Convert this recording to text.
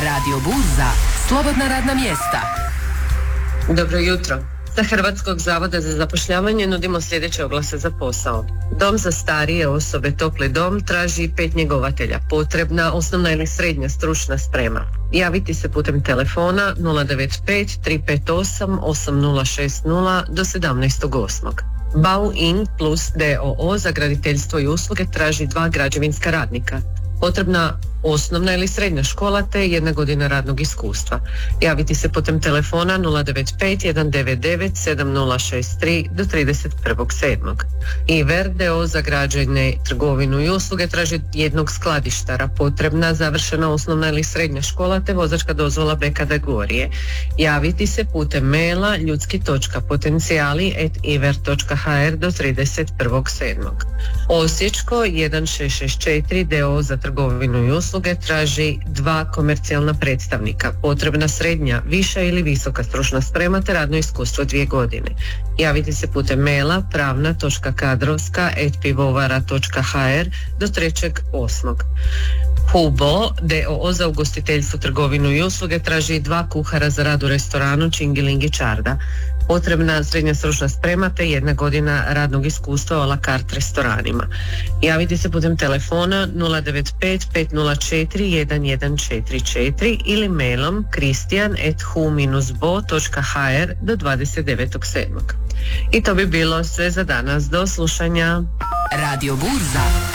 Radio Burza, slobodna radna mjesta. Dobro jutro. Sa Hrvatskog zavoda za zapošljavanje nudimo sljedeće oglase za posao. Dom za starije osobe Topli dom traži 5 njegovatelja. Potrebna osnovna ili srednja stručna sprema. Javiti se putem telefona 095 358 8060 do 17.8. Bau In Plus d.o.o. za graditeljstvo i usluge traži 2 građevinska radnika. Potrebna osnovna ili srednja škola te 1 godina radnog iskustva. Javiti se putem telefona 095 199 7063 do 31.7. Iver d.o.o. za građenje, trgovinu i usluge traži 1 skladištara. Potrebna završena osnovna ili srednja škola te vozačka dozvola B kategorije. Javiti se putem maila ljudski.potencijali@iver.hr do 31.7. Osječko 1664 d.o.o. za trgovinu i usluge traži 2 komercijalna predstavnika. Potrebna srednja, viša ili visoka stručna sprema te radno iskustvo 2 godine. Javiti se putem maila pravna.kadrovska@pivovara.hr do 3.8. Hubo d.o.o. za ugostiteljstvo, trgovinu i usluge traži 2 kuhara za rad u restoranu Čingilingi Čarda. Potrebna srednja stručna sprema te 1 godina radnog iskustva u a la carte restoranima. Javiti se putem telefona 095 504 1144 ili mailom kristijan@hu-bo.hr do 29.7. I to bi bilo sve za danas. Do slušanja. Radio Burza.